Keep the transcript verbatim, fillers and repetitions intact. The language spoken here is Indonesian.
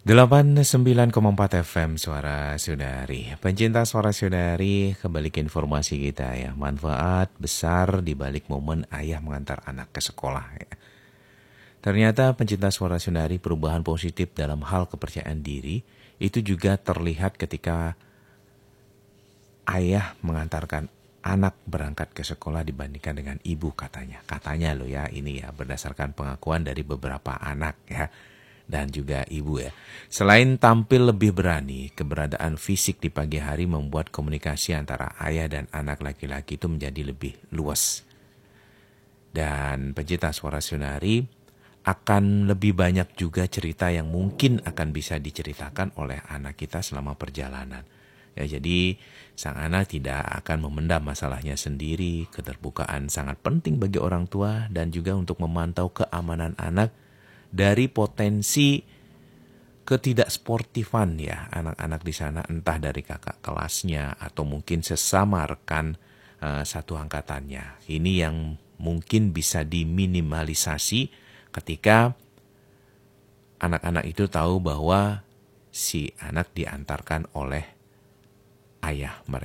delapan puluh sembilan koma empat F M Suara Saudari. Pencinta Suara Saudari, kembali ke informasi kita ya. Manfaat besar di balik momen ayah mengantar anak ke sekolah ya. Ternyata pencinta Suara Saudari, perubahan positif dalam hal kepercayaan diri itu juga terlihat ketika ayah mengantarkan anak berangkat ke sekolah dibandingkan dengan ibu katanya. Katanya loh ya, ini ya berdasarkan pengakuan dari beberapa anak ya. Dan juga ibu ya. Selain tampil lebih berani, keberadaan fisik di pagi hari membuat komunikasi antara ayah dan anak laki-laki itu menjadi lebih luas. Dan pencinta Suara Saudari, akan lebih banyak juga cerita yang mungkin akan bisa diceritakan oleh anak kita selama perjalanan. Ya, jadi sang anak tidak akan memendam masalahnya sendiri. Keterbukaan sangat penting bagi orang tua dan juga untuk memantau keamanan anak dari potensi ketidaksportifan ya anak-anak di sana, entah dari kakak kelasnya atau mungkin sesama rekan uh, satu angkatannya. Ini yang mungkin bisa diminimalisasi ketika anak-anak itu tahu bahwa si anak diantarkan oleh ayah mereka.